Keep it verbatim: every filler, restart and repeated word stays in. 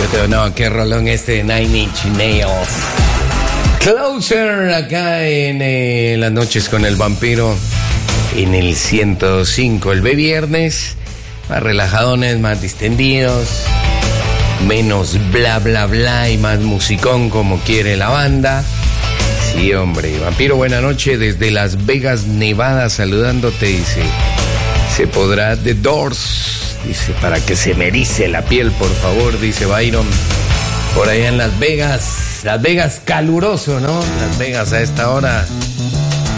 No, qué rolón este de Nine Inch Nails. Closer, acá en eh, Las Noches con el Vampiro, en el ciento cinco. El B viernes, más relajadones, más distendidos, menos bla bla bla y más musicón como quiere la banda. Sí, hombre. Vampiro, buena noche desde Las Vegas, Nevada, saludándote, dice. Se podrá The Doors, dice, para que se me erice la piel, por favor, dice Byron. Por allá en Las Vegas, Las Vegas caluroso, ¿no? Las Vegas a esta hora